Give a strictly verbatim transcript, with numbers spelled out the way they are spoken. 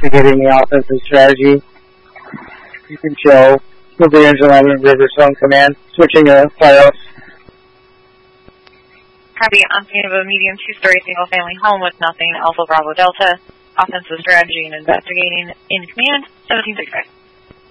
investigating the offensive strategy. You can show the Angel eleven Riverstone Command, switching to Firehouse. Copy, on scene of a medium two-story single-family home with nothing, Alpha Bravo Delta, offensive strategy and investigating in command, seventeen sixty-five.